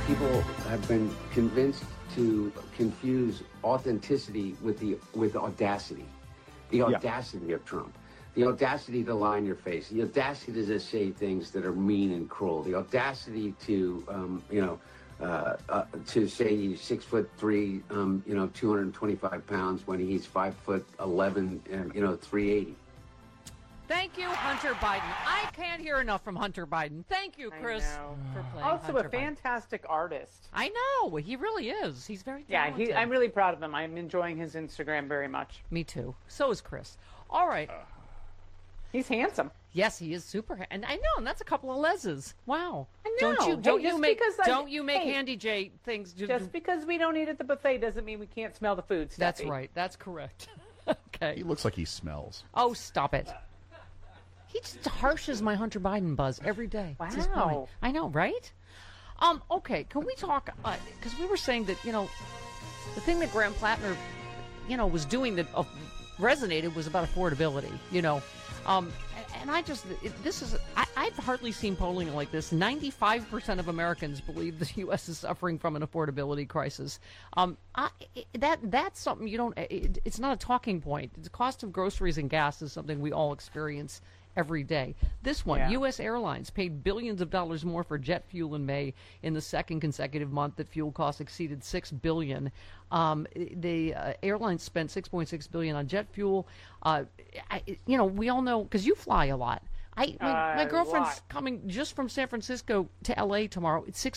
people have been convinced to confuse authenticity with audacity. The audacity of Trump. The audacity to lie in your face. The audacity to just say things that are mean and cruel. The audacity to, to say he's 6'3", 225 pounds when he's 5'11", 380. Thank you, Hunter Biden. I can't hear enough from Hunter Biden. Thank you, Chris, for playing Also Hunter a fantastic artist. I know. He really is. He's very talented. Yeah, I'm really proud of him. I'm enjoying his Instagram very much. Me too. So is Chris. All right. He's handsome. Yes, he is super. And I know, and that's a couple of leses. Wow. I know. Don't you make Handy J things. Just because we don't eat at the buffet doesn't mean we can't smell the food, Steffi. That's right. That's correct. Okay. He looks like he smells. Oh, stop it. He just harshes my Hunter Biden buzz every day. Wow. I know, right? Okay, can we talk, because we were saying that, the thing that Graham Plattner, was doing that resonated was about affordability, and I've hardly seen polling like this. 95% of Americans believe the U.S. is suffering from an affordability crisis. That's something it's not a talking point. The cost of groceries and gas is something we all experience every day. This one, U.S. Airlines paid billions of dollars more for jet fuel in May in the second consecutive month that fuel costs exceeded $6 billion. The airlines spent $6.6 billion on jet fuel. We all know, because you fly a lot. My girlfriend's coming just from San Francisco to L.A. tomorrow. It's